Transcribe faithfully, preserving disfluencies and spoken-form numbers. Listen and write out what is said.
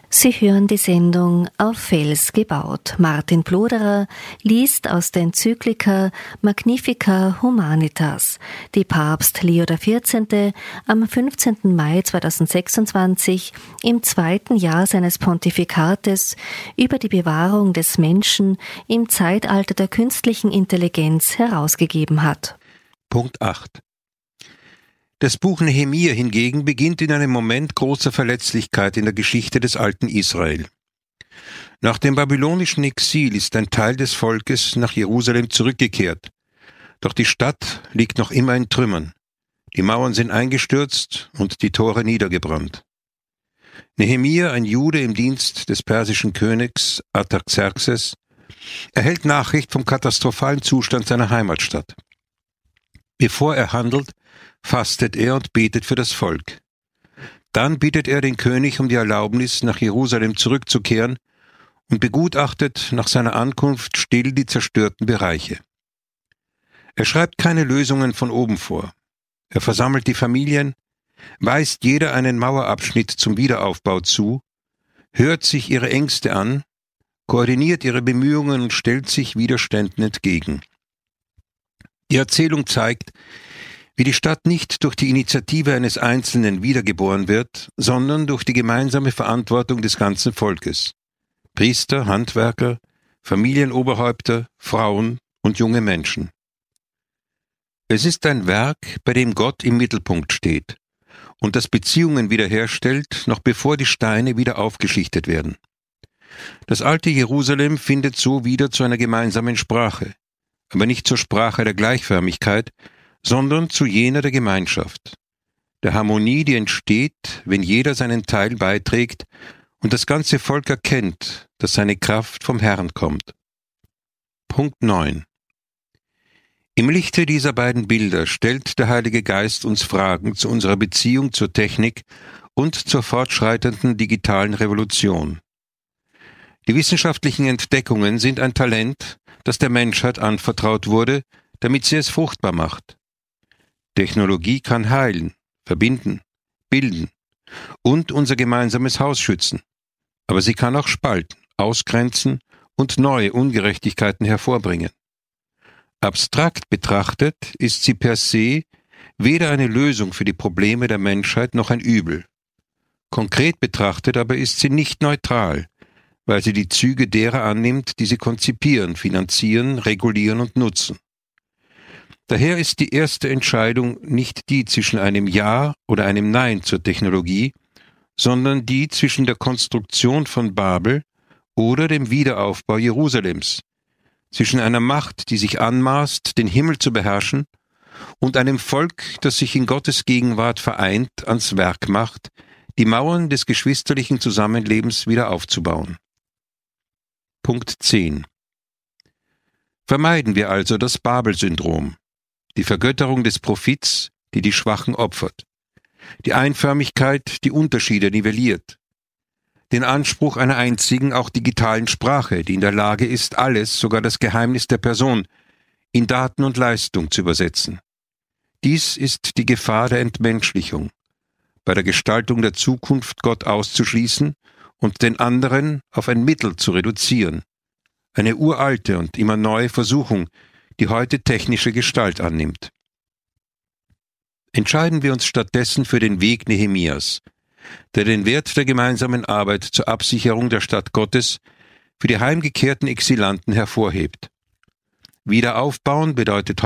Sie hören die Sendung Auf Fels gebaut. Martin Pluderer liest aus der Enzyklika Magnifica Humanitas, die Papst Leo der vierzehnte. am fünfzehnten Mai zweitausendsechsundzwanzig im zweiten Jahr seines Pontifikates über die Bewahrung des Menschen im Zeitalter der künstlichen Intelligenz herausgegeben hat. Punkt acht. Das Buch Nehemia hingegen beginnt in einem Moment großer Verletzlichkeit in der Geschichte des alten Israel. Nach dem babylonischen Exil ist ein Teil des Volkes nach Jerusalem zurückgekehrt, doch die Stadt liegt noch immer in Trümmern. Die Mauern sind eingestürzt und die Tore niedergebrannt. Nehemia, ein Jude im Dienst des persischen Königs Artaxerxes, erhält Nachricht vom katastrophalen Zustand seiner Heimatstadt. Bevor er handelt, fastet er und betet für das Volk. Dann bittet er den König um die Erlaubnis, nach Jerusalem zurückzukehren und begutachtet nach seiner Ankunft still die zerstörten Bereiche. Er schreibt keine Lösungen von oben vor. Er versammelt die Familien, weist jeder einen Mauerabschnitt zum Wiederaufbau zu, hört sich ihre Ängste an, koordiniert ihre Bemühungen und stellt sich Widerständen entgegen. Die Erzählung zeigt, wie die Stadt nicht durch die Initiative eines Einzelnen wiedergeboren wird, sondern durch die gemeinsame Verantwortung des ganzen Volkes. Priester, Handwerker, Familienoberhäupter, Frauen und junge Menschen. Es ist ein Werk, bei dem Gott im Mittelpunkt steht und das Beziehungen wiederherstellt, noch bevor die Steine wieder aufgeschichtet werden. Das alte Jerusalem findet so wieder zu einer gemeinsamen Sprache, aber nicht zur Sprache der Gleichförmigkeit, sondern zu jener der Gemeinschaft, der Harmonie, die entsteht, wenn jeder seinen Teil beiträgt und das ganze Volk erkennt, dass seine Kraft vom Herrn kommt. Punkt neun. Im Lichte dieser beiden Bilder stellt der Heilige Geist uns Fragen zu unserer Beziehung zur Technik und zur fortschreitenden digitalen Revolution. Die wissenschaftlichen Entdeckungen sind ein Talent, das der Menschheit anvertraut wurde, damit sie es fruchtbar macht. Technologie kann heilen, verbinden, bilden und unser gemeinsames Haus schützen. Aber sie kann auch spalten, ausgrenzen und neue Ungerechtigkeiten hervorbringen. Abstrakt betrachtet ist sie per se weder eine Lösung für die Probleme der Menschheit noch ein Übel. Konkret betrachtet aber ist sie nicht neutral, weil sie die Züge derer annimmt, die sie konzipieren, finanzieren, regulieren und nutzen. Daher ist die erste Entscheidung nicht die zwischen einem Ja oder einem Nein zur Technologie, sondern die zwischen der Konstruktion von Babel oder dem Wiederaufbau Jerusalems, zwischen einer Macht, die sich anmaßt, den Himmel zu beherrschen, und einem Volk, das sich in Gottes Gegenwart vereint, ans Werk macht, die Mauern des geschwisterlichen Zusammenlebens wieder aufzubauen. Punkt zehn. Vermeiden wir also das Babel-Syndrom, die Vergötterung des Profits, die die Schwachen opfert, die Einförmigkeit, die Unterschiede nivelliert, den Anspruch einer einzigen, auch digitalen Sprache, die in der Lage ist, alles, sogar das Geheimnis der Person, in Daten und Leistung zu übersetzen. Dies ist die Gefahr der Entmenschlichung, bei der Gestaltung der Zukunft Gott auszuschließen und den anderen auf ein Mittel zu reduzieren, eine uralte und immer neue Versuchung, die heute technische Gestalt annimmt. Entscheiden wir uns stattdessen für den Weg Nehemias, der den Wert der gemeinsamen Arbeit zur Absicherung der Stadt Gottes für die heimgekehrten Exilanten hervorhebt. Wiederaufbauen bedeutet